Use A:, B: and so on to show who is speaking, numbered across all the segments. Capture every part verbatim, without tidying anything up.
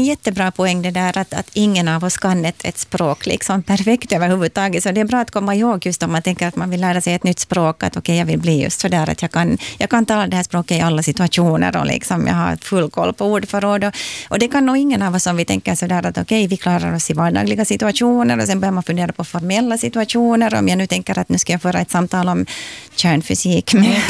A: jättebra poäng det där att, att ingen av oss kan ett, ett språk liksom perfekt överhuvudtaget. Så det är bra att komma ihåg just om man tänker att man vill lära sig ett nytt språk. Att okej, okay, jag vill bli just så där att jag kan, jag kan tala det här språket i alla situationer och liksom jag har full koll på ordförråd. Och, och det kan nog ingen av oss om vi tänker så där att okej, okay, vi klarar oss i vardagliga situationer och sen börjar man fundera på formella situationer. Om jag nu tänker att nu ska jag föra ett samtal om kärnfysik med,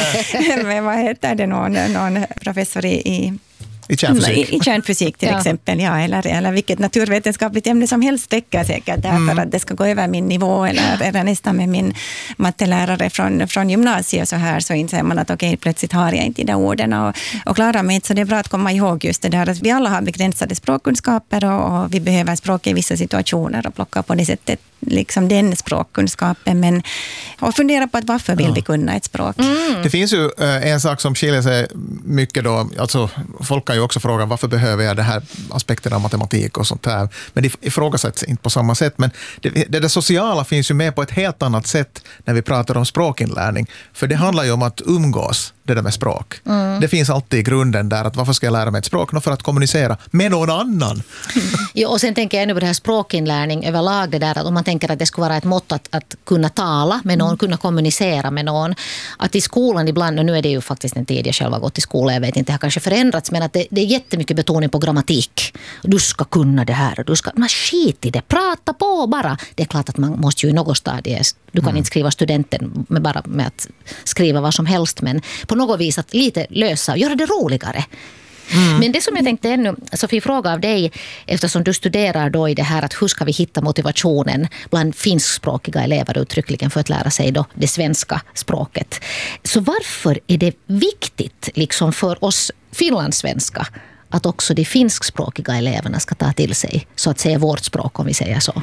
A: med vad heter det, någon, någon professor i, i
B: I kärnfysik.
A: I, i kärnfysik till ja. exempel, ja, eller, eller vilket naturvetenskapligt ämne som helst täcker säkert därför mm. att det ska gå över min nivå eller, eller nästan med min mattelärare från, från gymnasiet så här så inser man att okej, okay, plötsligt har jag inte de orden och, och klarar mig inte, så det är bra att komma ihåg just det där att vi alla har begränsade språkkunskaper och, och vi behöver språk i vissa situationer och plocka på det sättet liksom den språkkunskapen, men och fundera på att varför vill ja. vi kunna ett språk.
B: Mm. Det finns ju äh, en sak som skiljer sig mycket då, alltså folk kan ju också fråga varför behöver jag det här aspekten av matematik och sånt här, men det ifrågasätts inte på samma sätt, men det, det, det sociala finns ju med på ett helt annat sätt när vi pratar om språkinlärning, för det handlar ju om att umgås, det där med språk. Mm. Det finns alltid i grunden där att varför ska jag lära mig ett språk? Nå, för att kommunicera med någon annan.
C: Mm. Jo, och sen tänker jag ännu på det här språkinlärning överlag, det där att om man tänker att det ska vara ett mått att, att kunna tala med någon, mm. kunna kommunicera med någon. Att i skolan ibland, och nu är det ju faktiskt en tid jag själv har gått i skolan, jag vet inte, det har kanske förändrats, men att det, det är jättemycket betoning på grammatik. Du ska kunna det här och du ska, man skit i det, prata på bara. Det är klart att man måste ju i något stadie, du kan mm. inte skriva studenten med bara med att skriva vad som helst, men på något vis att lite lösa och göra det roligare. Mm. Men det som jag tänkte ännu, Sofie, fråga av dig, eftersom du studerar då i det här att hur ska vi hitta motivationen bland finskspråkiga elever uttryckligen för att lära sig då det svenska språket. Så varför är det viktigt liksom för oss finlandssvenska att också de finskspråkiga eleverna ska ta till sig så att säga vårt språk, om vi säger så?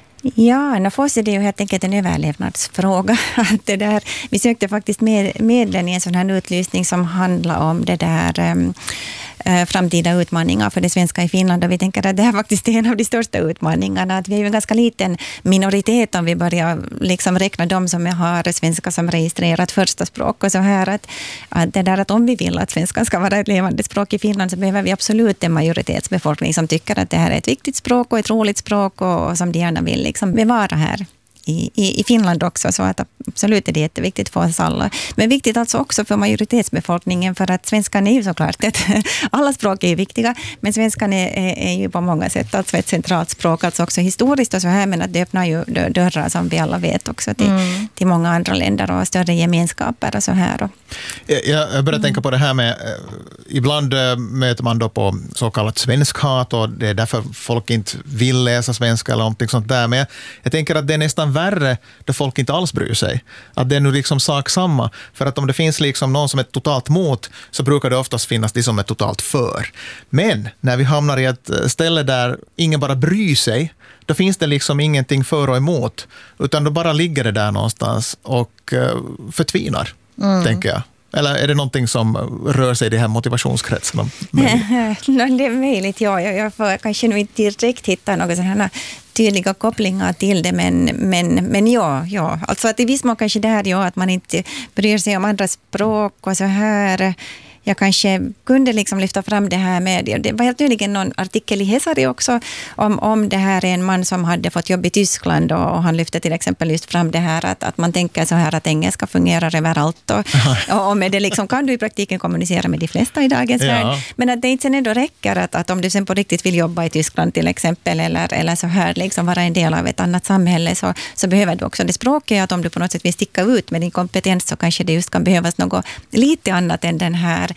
A: Ja, för oss är det ju helt enkelt en överlevnadsfråga. Det där, vi sökte faktiskt med, medlen i en sån här utlysning som handlar om det där um, framtida utmaningar för det svenska i Finland, och vi tänker att det är faktiskt en av de största utmaningarna, att vi är ju en ganska liten minoritet om vi börjar liksom räkna dem som har svenska som registrerat första språk och så här, att, att det där att om vi vill att svenska ska vara ett levande språk i Finland så behöver vi absolut en majoritetsbefolkning som tycker att det här är ett viktigt språk och ett roligt språk och, och som de gärna vill liksom bevara här I, i, i Finland också, så att absolut är det jätteviktigt för oss alla. Men viktigt alltså också för majoritetsbefolkningen, för att svenskan är ju såklart ett, alla språk är ju viktiga, men svenskan är, är, är ju på många sätt alltså ett centralt språk, alltså också historiskt och så här, men att det öppnar ju dörrar som vi alla vet också till, mm. till många andra länder och större gemenskaper och så här. Och.
B: Jag, jag börjar mm. tänka på det här med, ibland möter man då på så kallat svenskhat och det är därför folk inte vill läsa svenska eller någonting sånt där, men jag, jag tänker att det är nästan värre där folk inte alls bryr sig. Att det är nu liksom sak samma. För att om det finns liksom någon som är totalt mot så brukar det oftast finnas de som är totalt för. Men när vi hamnar i ett ställe där ingen bara bryr sig, då finns det liksom ingenting för och emot. Utan då bara ligger det där någonstans och förtvinar, mm. tänker jag. Eller är det någonting som rör sig i de här motivationskretsen?
A: Det är möjligt, ja. Jag får kanske nu inte direkt hitta några sådana tydliga kopplingar till det, men, men, men ja, ja. Alltså att i viss mån kanske det här, ja, att man inte bryr sig om andra språk och så här. Jag kanske kunde liksom lyfta fram det här med, det var helt nyligen någon artikel i Hesari också om, om det här är en man som hade fått jobb i Tyskland och, och han lyfte till exempel just fram det här att, att man tänker så här att engelska fungerar överallt och, och med det liksom kan du i praktiken kommunicera med de flesta i dagens ja. värld, men att det inte sen ändå räcker att, att om du sen på riktigt vill jobba i Tyskland till exempel eller, eller så här liksom vara en del av ett annat samhälle så, så behöver du också det språket, att om du på något sätt vill sticka ut med din kompetens så kanske det just kan behövas något lite annat än den här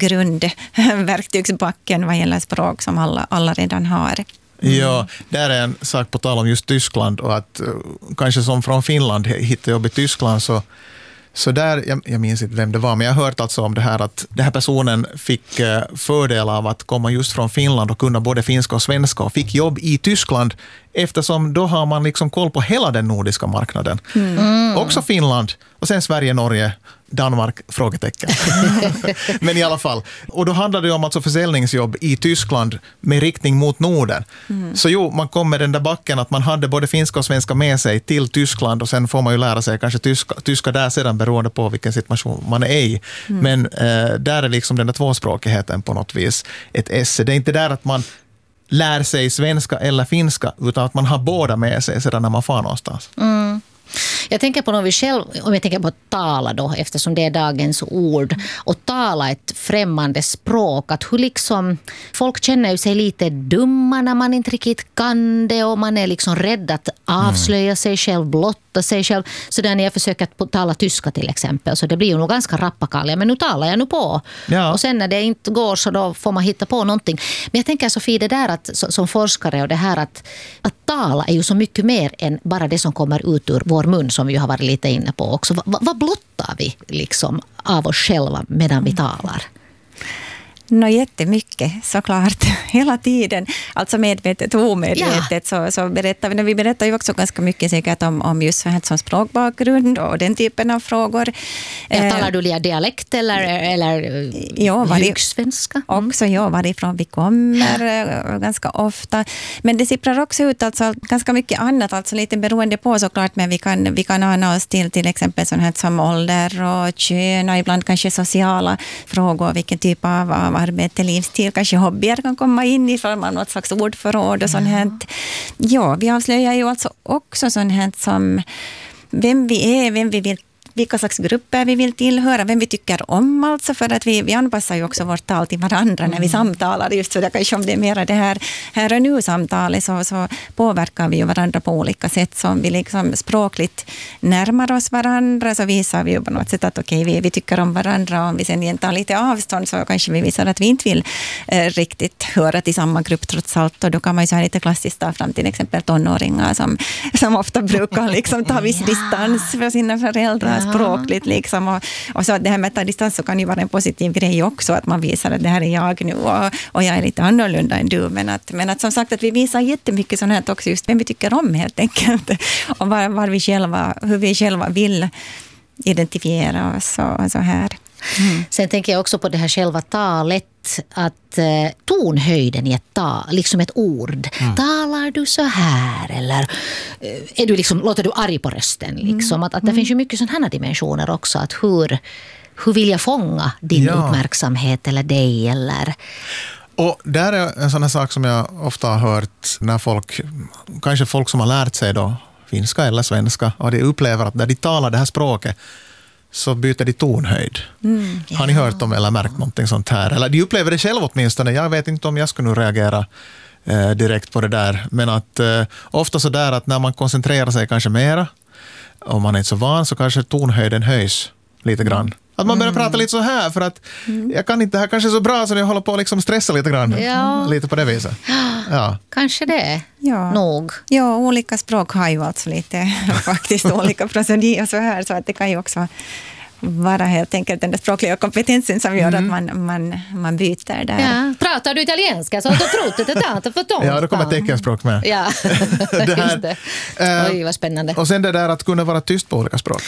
A: grundverktygsbacken vad gäller språk som alla, alla redan har.
B: Mm. Ja, där är en sak på tal om just Tyskland och att uh, kanske som från Finland hittar jobb i Tyskland så, så där, jag, jag minns inte vem det var, men jag har hört alltså om det här att den här personen fick uh, fördel av att komma just från Finland och kunna både finska och svenska och fick jobb i Tyskland eftersom då har man liksom koll på hela den nordiska marknaden. Mm. Också Finland och sen Sverige, Norge, Danmark, frågetecken. Men i alla fall. Och då handlade det om alltså försäljningsjobb i Tyskland med riktning mot Norden. Mm. Så jo, man kom med den där backen att man hade både finska och svenska med sig till Tyskland och sen får man ju lära sig kanske tyska, tyska där sedan beroende på vilken situation man är i. Mm. Men eh, där är liksom den där tvåspråkigheten på något vis ett esse. Det är inte där att man lär sig svenska eller finska, utan att man har båda med sig sedan när man far någonstans.
C: Mm. Jag tänker på något vi själv, om jag tänker på att tala då, eftersom det är dagens ord, och tala ett främmande språk, att hur liksom, folk känner ju sig lite dumma när man inte riktigt kan det, och man är liksom rädd att avslöja mm. sig själv, blotta sig själv. Så där när jag försöker att tala tyska till exempel, så det blir ju nog ganska rappakalja, men nu talar jag nu på.
B: Ja.
C: Och sen när det inte går så då får man hitta på någonting. Men jag tänker Sofie, det där att, som forskare och det här att, att tala är ju så mycket mer än bara det som kommer ut ur vår mun, som vi har varit lite inne på också. Va, vad blottar vi liksom av oss själva medan vi talar?
A: Nå, jättemycket, såklart. Hela tiden. Alltså medvetet och omedvetet. Ja. Så, så berättar vi. Vi berättar ju också ganska mycket säkert om, om just så här som språkbakgrund och den typen av frågor.
C: Jag talar du lite dialekt eller, eller
A: ja,
C: högsvenska?
A: Mm. Också ja, varifrån vi kommer ganska ofta. Men det sipprar också ut alltså ganska mycket annat, alltså lite beroende på såklart, men vi kan, vi kan ana oss till till exempel sånt här som ålder och kön och ibland kanske sociala frågor, vilken typ av, av arbete, livsstil, kanske hobbyer kan komma in i form av något slags ordförråd och sånt här. Ja, vi avslöjar ju alltså också sånt här som vem vi är, vem vi vill, vilka slags grupper vi vill tillhöra, vem vi tycker om, alltså för att vi, vi anpassar ju också vårt tal till varandra när vi samtalar, just så det kanske om det är mera det här, här och nu samtalet, så, så påverkar vi ju varandra på olika sätt, som vi liksom språkligt närmar oss varandra, så visar vi ju på något sätt att okej, vi, vi tycker om varandra, och om vi sen igen tar lite avstånd så kanske vi visar att vi inte vill eh, riktigt höra till samma grupp trots allt, och då kan man ju så här lite klassiskt ta fram till exempel tonåringar som, som ofta brukar liksom ta viss distans för sina föräldrar språkligt liksom, och, och så det här med att ta distans så kan ju vara en positiv grej också, att man visar att det här är jag nu och, och jag är lite annorlunda än du, men att, men att som sagt att vi visar jättemycket sånt här också, just vem vi tycker om helt enkelt, och var, var vi själva, hur vi själva vill identifiera oss och så här.
C: Mm. Sen tänker jag också på det här själva talet, att eh, tonhöjden i ett tal, liksom ett ord. Mm. Talar du så här? Eller eh, är du liksom, låter du arg på rösten? Liksom? Mm. Att, att det mm. finns ju mycket sådana här dimensioner också. Att hur, hur vill jag fånga din ja. uppmärksamhet eller dig? Eller...
B: Och där är en sån här sak som jag ofta har hört när folk, kanske folk som har lärt sig då finska eller svenska, och de upplever att när de talar det här språket så byter de tonhöjd. Mm, ja. Har ni hört om eller märkt någonting sånt här? Eller de upplever det själv åtminstone. Jag vet inte om jag skulle nu reagera eh, direkt på det där. Men att eh, ofta så där att när man koncentrerar sig kanske mera, om man är inte så van, så kanske tonhöjden höjs lite grann. Att man börjar mm. prata lite så här, för att mm. jag kan inte det här kanske så bra, så jag håller på att liksom stressa lite grann. Ja. Lite på det viset. Ja.
C: Kanske det.
A: Ja.
C: Nog.
A: Ja, olika språk har ju alltså lite faktiskt olika procedurer och så här, så att det kan ju också vara helt enkelt den där språkliga kompetensen som gör mm. att man, man, man byter där.
C: Ja. Pratar du italienska så har du trott att det är inte för tomt.
B: Ja, då kommer teckenspråk med.
C: Ja,
B: det här,
C: just det. Oj, vad spännande.
B: Och sen det där att kunna vara tyst på olika språk.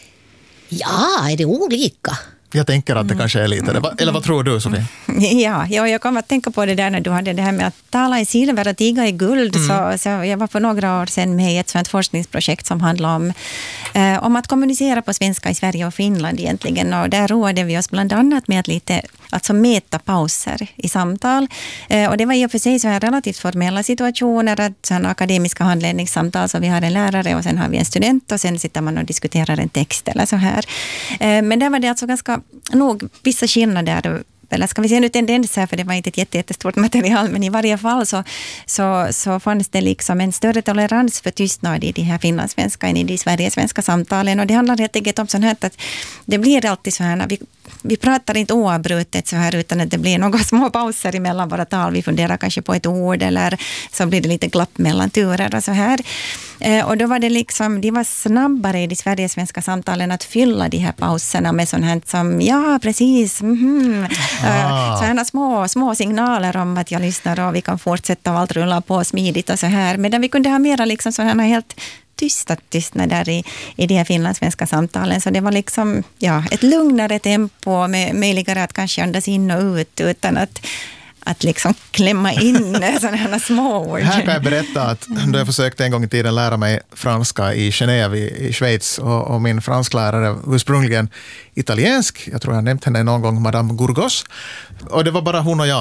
C: Ja, är det olika?
B: Jag tänker att det kanske är lite. Eller vad tror du, Sofie?
A: Ja, ja, jag kommer att tänka på det där när du hade det här med att tala i silver och tiga i guld. Mm. Så, så jag var för några år sedan med i ett sådant forskningsprojekt som handlar om, eh, om att kommunicera på svenska i Sverige och Finland egentligen. Och där roade vi oss bland annat med att lite, alltså mäta pauser i samtal. Eh, och det var i och för sig så här relativt formella situationer, att sådana akademiska handledningssamtal, så vi har en lärare och sen har vi en student och sen sitter man och diskuterar en text eller så här. Eh, men där var det alltså ganska nog vissa skillnader, eller ska vi se nu tendenser, för det var inte ett jätte, jättestort material, men i varje fall så, så, så fanns det liksom en större tolerans för tystnad i de här finlandssvenska än i de sverigesvenska samtalen, och det handlar helt enkelt om sånt här att det blir alltid så här när vi Vi pratar inte oavbrutet så här, utan att det blir några små pauser emellan våra tal. Vi funderar kanske på ett ord, eller så blir det lite glapp mellan turer och så här. Eh, och då var det liksom, de var snabbare i de sverigesvenska samtalen att fylla de här pauserna med sånt här som, ja precis, mm-hmm. ah. eh, så här små, små signaler om att jag lyssnar och vi kan fortsätta och allt rullar på smidigt och så här. Medan vi kunde ha mera liksom så här helt tysta tystnader i, i de här finlandssvenska samtalen. Så det var liksom ja, ett lugnare tempo, med möjligare att kanske andas in och ut utan att, att liksom klämma in sådana här små ord.
B: Här kan jag berätta att då jag försökte en gång i tiden lära mig franska i Genève i, i Schweiz, och, och min fransklärare ursprungligen italiensk, jag tror jag nämnt henne någon gång, Madame Gourgos, och det var bara hon och jag.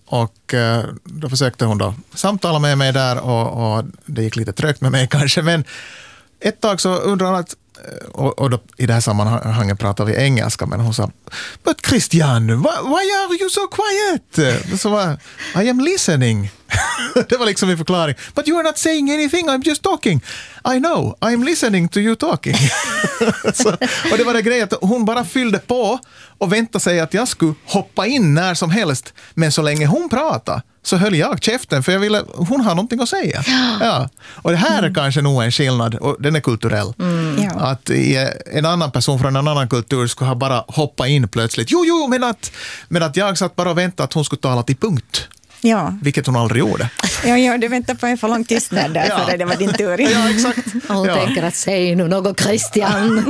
B: Och eh, då försökte hon då samtala med mig där och, och det gick lite trögt med mig kanske. Men ett tag så undrade hon att, och, och då, i det här sammanhanget pratar vi engelska, men hon sa, but Christian, why, why are you so quiet? Så var, I am listening. Det var liksom en förklaring. But you are not saying anything, I'm just talking. I know, I'm listening to you talking. Så, och det var det grejen att hon bara fyllde på och väntade sig att jag skulle hoppa in när som helst. Men så länge hon pratade så höll jag käften, för jag ville, hon har någonting att säga. Ja. Och det här är mm. kanske nog en skillnad, och den är kulturell. Mm. Ja. Att en annan person från en annan kultur skulle ha bara hoppa in plötsligt. Jo, jo, men att, men att jag satt bara och väntade att hon skulle tala till punkt.
A: Ja.
B: Vilket hon aldrig gjorde.
A: Ja, ja, du väntar på en för lång tystnad där, ja. För det var din tur.
B: Ja, exakt.
C: Och hon ja. tänker att säg nu något, Christian.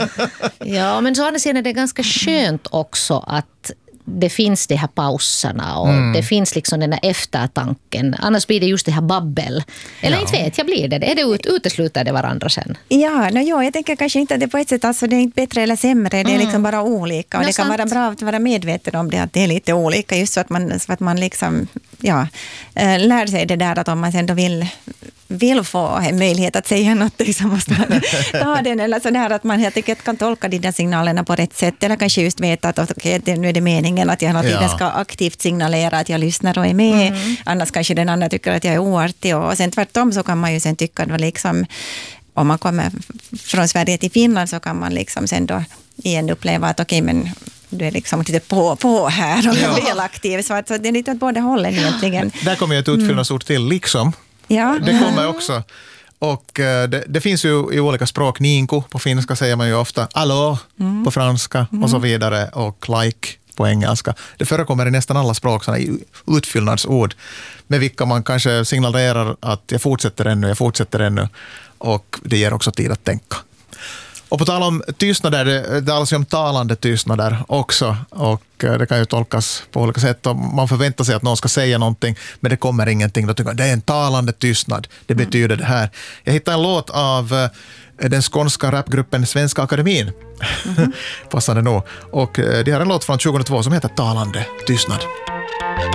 C: Ja, men så andra sidan är det ganska skönt också att det finns de här pauserna och mm. det finns liksom den här eftertanken. Annars blir det just det här babbel. Eller ja. inte vet jag, blir det det? Är det ut, utesluter det varandra sen?
A: Ja, no, ja, jag tänker kanske inte att det på ett sätt, alltså det är inte bättre eller sämre, det är mm. liksom bara olika. Och det, det kan sant. vara bra att vara medveten om det, att det är lite olika, just så att man, så att man liksom, ja, lär sig det där att om man sen då vill vill få en möjlighet att säga något, så måste man ta den. Eller så där att man helt enkelt kan tolka de där signalerna på rätt sätt. Eller kanske just veta att okay, nu är det meningen att jag hela tiden ska aktivt signalera att jag lyssnar och är med. Mm. Annars kanske den andra tycker att jag är oartig. Och sen tvärtom så kan man ju sen tycka att liksom, om man kommer från Sverige till Finland så kan man liksom sen då igen uppleva att okej, okay, men du är liksom lite på, på här och ja. väl aktiv. Så, att, så det är lite åt båda hållen egentligen.
B: Där kommer ett utfyllnadsord till, liksom.
A: Ja.
B: Det kommer också. Och det, det finns ju i olika språk. Ninko på finska säger man ju ofta. Allô mm. på franska mm. och så vidare. Och like på engelska. Det förekommer i nästan alla språk sådana utfyllnadsord med vilka man kanske signalerar att jag fortsätter ännu, jag fortsätter ännu. Och det ger också tid att tänka. Och på tal om tystnader, det talas ju om talande tystnader också, och det kan ju tolkas på olika sätt. Man förväntar sig att någon ska säga någonting, men det kommer ingenting. Då tycker jag, det är en talande tystnad, det betyder det här. Jag hittade en låt av den skånska rapgruppen Svenska Akademin, mm-hmm. passande nog. Och de har en låt från tjugohundratvå som heter Talande tystnad.